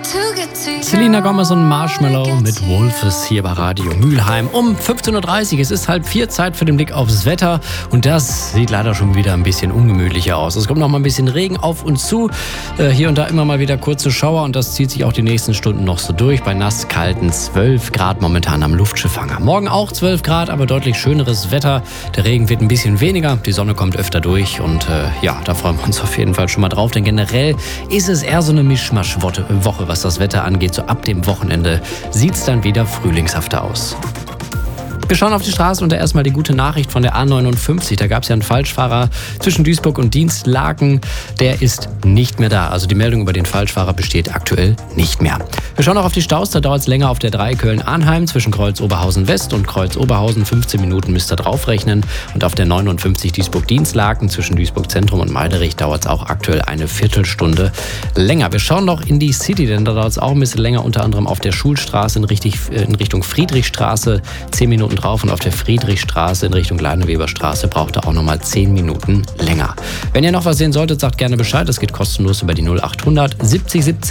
Selena Gomez und Marshmallow mit Wolfes hier bei Radio Mülheim um 15.30 Uhr. Es ist 3:30 Zeit für den Blick aufs Wetter und das sieht leider schon wieder ein bisschen ungemütlicher aus. Es kommt noch mal ein bisschen Regen auf uns zu. Hier und da immer mal wieder kurze Schauer und das zieht sich auch die nächsten Stunden noch so durch. Bei nasskalten 12 Grad momentan am Luftschiffhanger. Morgen auch 12 Grad, aber deutlich schöneres Wetter. Der Regen wird ein bisschen weniger, die Sonne kommt öfter durch und da freuen wir uns auf jeden Fall schon mal drauf. Denn generell ist es eher so eine Mischmasch-Woche, was das Wetter angeht. So ab dem Wochenende sieht es dann wieder frühlingshafter aus. Wir schauen auf die Straße und da erstmal die gute Nachricht von der A59. Da gab es ja einen Falschfahrer zwischen Duisburg und Dienstlaken. Der ist nicht mehr da. Also die Meldung über den Falschfahrer besteht aktuell nicht mehr. Wir schauen auch auf die Staus. Da dauert es länger auf der 3 Köln-Arnheim zwischen Kreuz Oberhausen West und Kreuz Oberhausen. 15 Minuten müsst ihr draufrechnen. Und auf der 59 Duisburg-Dienstlaken zwischen Duisburg Zentrum und Meiderich dauert es auch aktuell eine Viertelstunde länger. Wir schauen noch in die City, denn da dauert es auch ein bisschen länger. Unter anderem auf der Schulstraße in Richtung Friedrichstraße 10 Minuten drauf und auf der Friedrichstraße in Richtung Leineweberstraße braucht er auch nochmal 10 Minuten länger. Wenn ihr noch was sehen solltet, sagt gerne Bescheid. Das geht kostenlos über die 0800 70 70